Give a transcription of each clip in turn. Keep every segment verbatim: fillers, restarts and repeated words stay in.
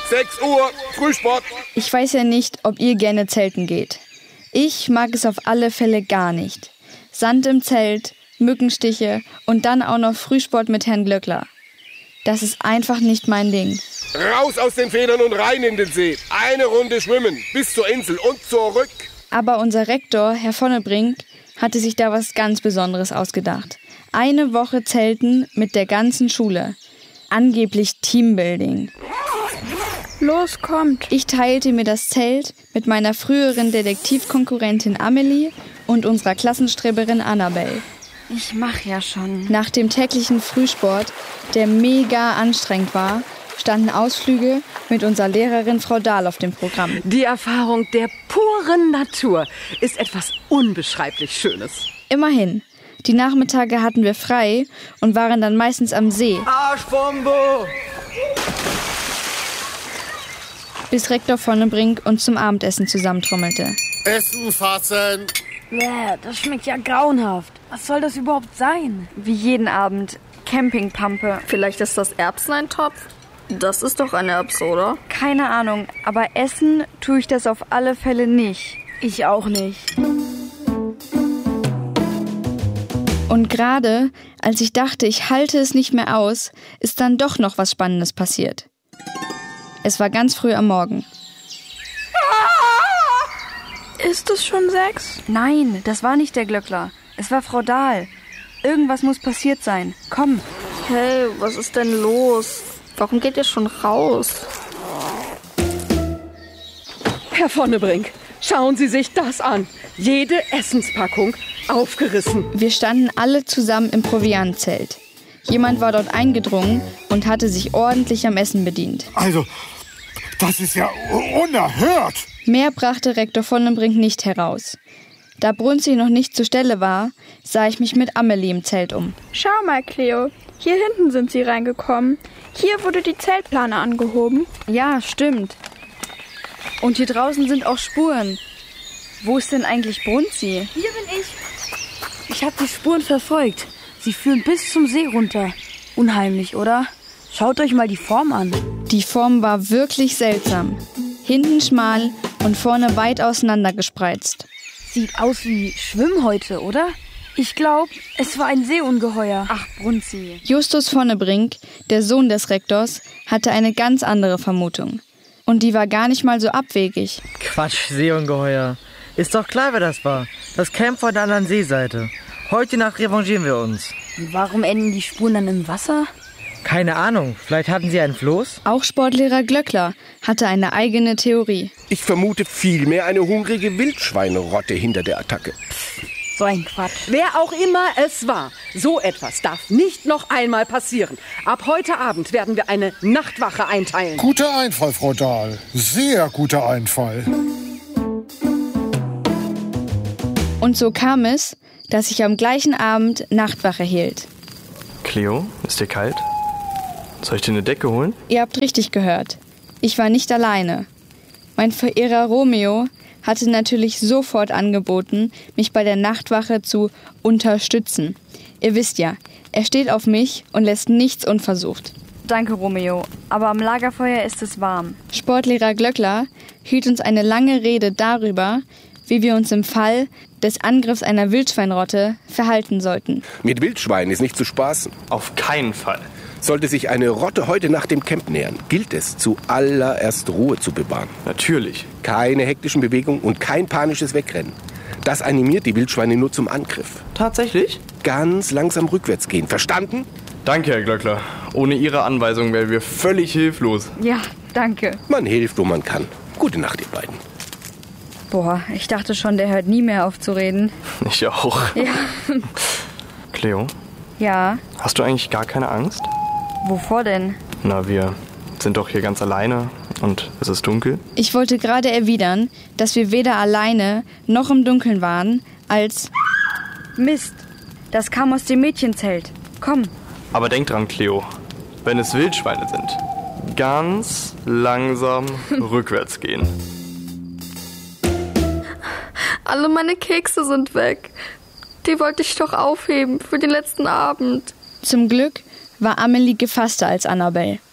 sechs Uhr, Frühsport. Ich weiß ja nicht, ob ihr gerne zelten geht. Ich mag es auf alle Fälle gar nicht. Sand im Zelt, Mückenstiche und dann auch noch Frühsport mit Herrn Glöckler. Das ist einfach nicht mein Ding. Raus aus den Federn und rein in den See. Eine Runde schwimmen, bis zur Insel und zurück. Aber unser Rektor, Herr Vonnebrink, hatte sich da was ganz Besonderes ausgedacht. Eine Woche Zelten mit der ganzen Schule. Angeblich Teambuilding. Los, kommt. Ich teilte mir das Zelt mit meiner früheren Detektivkonkurrentin Amelie und unserer Klassenstreberin Annabelle. Ich mach ja schon. Nach dem täglichen Frühsport, der mega anstrengend war, standen Ausflüge mit unserer Lehrerin Frau Dahl auf dem Programm. Die Erfahrung der puren Natur ist etwas unbeschreiblich Schönes. Immerhin. Die Nachmittage hatten wir frei und waren dann meistens am See. Arschbombe! Bis Rektor Vonnebrink uns zum Abendessen zusammentrommelte. Essen fassen. Bäh, das schmeckt ja grauenhaft. Was soll das überhaupt sein? Wie jeden Abend. Campingpampe. Vielleicht ist das Erbseneintopf? Das ist doch ein Erbs, oder? Keine Ahnung, aber essen tue ich das auf alle Fälle nicht. Ich auch nicht. Und gerade, als ich dachte, ich halte es nicht mehr aus, ist dann doch noch was Spannendes passiert. Es war ganz früh am Morgen. Ist es schon sechs? Nein, das war nicht der Glöckler. Es war Frau Dahl. Irgendwas muss passiert sein. Komm. Hey, was ist denn los? Warum geht ihr schon raus? Herr Vonnebrink, schauen Sie sich das an. Jede Essenspackung aufgerissen. Wir standen alle zusammen im Proviantzelt. Jemand war dort eingedrungen und hatte sich ordentlich am Essen bedient. Also, das ist ja unerhört. Mehr brachte Rektor Vonnebrink nicht heraus. Da Brunzi noch nicht zur Stelle war, sah ich mich mit Amelie im Zelt um. Schau mal, Cleo. Hier hinten sind sie reingekommen. Hier wurde die Zeltplane angehoben. Ja, stimmt. Und hier draußen sind auch Spuren. Wo ist denn eigentlich Brunzi? Hier bin ich. Ich habe die Spuren verfolgt. Sie führen bis zum See runter. Unheimlich, oder? Schaut euch mal die Form an. Die Form war wirklich seltsam. Hinten schmal und vorne weit auseinander gespreizt. Sieht aus wie Schwimmhäute, oder? Ich glaube, es war ein Seeungeheuer. Ach, Brunzi. Justus Vonnebrink, der Sohn des Rektors, hatte eine ganz andere Vermutung. Und die war gar nicht mal so abwegig. Quatsch, Seeungeheuer. Ist doch klar, wer das war. Das Camp vor der anderen Seeseite. Heute Nacht revanchieren wir uns. Und warum enden die Spuren dann im Wasser? Keine Ahnung, vielleicht hatten sie einen Floß? Auch Sportlehrer Glöckler hatte eine eigene Theorie. Ich vermute vielmehr eine hungrige Wildschweinerotte hinter der Attacke. So ein Quatsch. Wer auch immer es war, so etwas darf nicht noch einmal passieren. Ab heute Abend werden wir eine Nachtwache einteilen. Guter Einfall, Frau Dahl. Sehr guter Einfall. Und so kam es, dass ich am gleichen Abend Nachtwache hielt. Cleo, ist dir kalt? Soll ich dir eine Decke holen? Ihr habt richtig gehört. Ich war nicht alleine. Mein Verehrer Romeo hatte natürlich sofort angeboten, mich bei der Nachtwache zu unterstützen. Ihr wisst ja, er steht auf mich und lässt nichts unversucht. Danke, Romeo, aber am Lagerfeuer ist es warm. Sportlehrer Glöckler hielt uns eine lange Rede darüber, wie wir uns im Fall des Angriffs einer Wildschweinrotte verhalten sollten. Mit Wildschweinen ist nicht zu spaßen. Auf keinen Fall. Sollte sich eine Rotte heute nach dem Camp nähern, gilt es, zuallererst Ruhe zu bewahren. Natürlich. Keine hektischen Bewegungen und kein panisches Wegrennen. Das animiert die Wildschweine nur zum Angriff. Tatsächlich? Ganz langsam rückwärts gehen. Verstanden? Danke, Herr Glöckler. Ohne Ihre Anweisung wären wir völlig hilflos. Ja, danke. Man hilft, wo man kann. Gute Nacht, ihr beiden. Boah, ich dachte schon, der hört nie mehr auf zu reden. Ich auch. Ja. Cleo? Ja? Hast du eigentlich gar keine Angst? Wovor denn? Na, wir sind doch hier ganz alleine und es ist dunkel. Ich wollte gerade erwidern, dass wir weder alleine noch im Dunkeln waren, als... Mist, das kam aus dem Mädchenzelt. Komm. Aber denk dran, Cleo, wenn es Wildschweine sind, ganz langsam rückwärts gehen. Alle meine Kekse sind weg. Die wollte ich doch aufheben für den letzten Abend. Zum Glück war Amelie gefasster als Annabelle.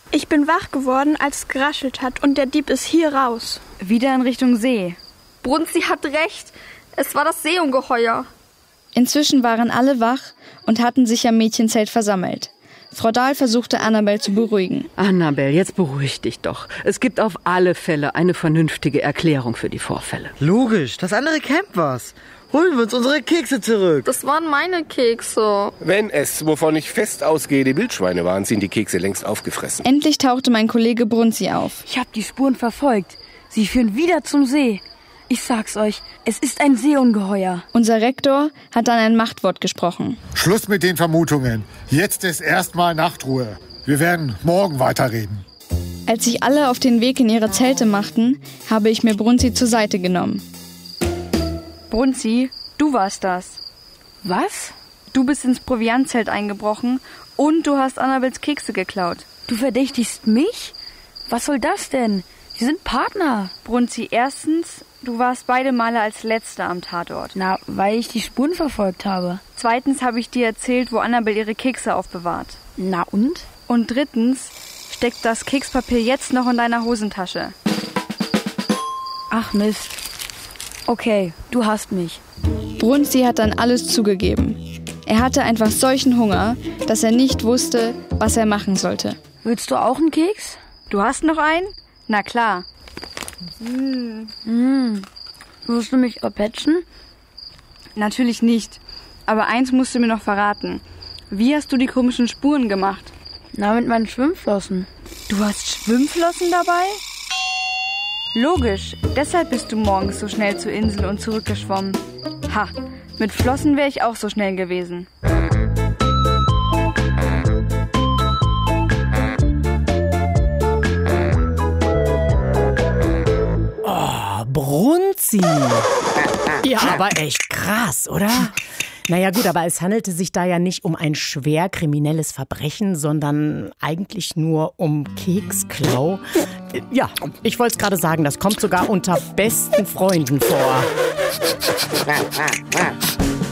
Ich bin wach geworden, als es geraschelt hat und der Dieb ist hier raus. Wieder in Richtung See. Brunzi hat recht. Es war das Seeungeheuer. Inzwischen waren alle wach und hatten sich am Mädchenzelt versammelt. Frau Dahl versuchte Annabel zu beruhigen. Annabel, jetzt beruhig dich doch. Es gibt auf alle Fälle eine vernünftige Erklärung für die Vorfälle. Logisch, das andere Camp war's. Holen wir uns unsere Kekse zurück. Das waren meine Kekse. Wenn es, wovon ich fest ausgehe, die Wildschweine waren, sind die Kekse längst aufgefressen. Endlich tauchte mein Kollege Brunzi auf. Ich habe die Spuren verfolgt. Sie führen wieder zum See. Ich sag's euch, es ist ein Seeungeheuer. Unser Rektor hat dann ein Machtwort gesprochen. Schluss mit den Vermutungen. Jetzt ist erstmal Nachtruhe. Wir werden morgen weiterreden. Als sich alle auf den Weg in ihre Zelte machten, habe ich mir Brunzi zur Seite genommen. Brunzi, du warst das. Was? Du bist ins Proviantzelt eingebrochen und du hast Annabels Kekse geklaut. Du verdächtigst mich? Was soll das denn? Wir sind Partner. Brunzi, erstens, du warst beide Male als Letzter am Tatort. Na, weil ich die Spuren verfolgt habe. Zweitens habe ich dir erzählt, wo Annabel ihre Kekse aufbewahrt. Na und? Und drittens steckt das Kekspapier jetzt noch in deiner Hosentasche. Ach Mist. Okay, du hast mich. Brunzi hat dann alles zugegeben. Er hatte einfach solchen Hunger, dass er nicht wusste, was er machen sollte. Willst du auch einen Keks? Du hast noch einen? Na klar. Hm. Hm. Wirst du mich erpetschen? Natürlich nicht. Aber eins musst du mir noch verraten. Wie hast du die komischen Spuren gemacht? Na, mit meinen Schwimmflossen. Du hast Schwimmflossen dabei? Logisch, deshalb bist du morgens so schnell zur Insel und zurückgeschwommen. Ha, mit Flossen wäre ich auch so schnell gewesen. Oh, Brunzi. Ja, aber echt krass, oder? Naja gut, aber es handelte sich da ja nicht um ein schwer kriminelles Verbrechen, sondern eigentlich nur um Keksklau. Ja, ich wollte es gerade sagen, das kommt sogar unter besten Freunden vor.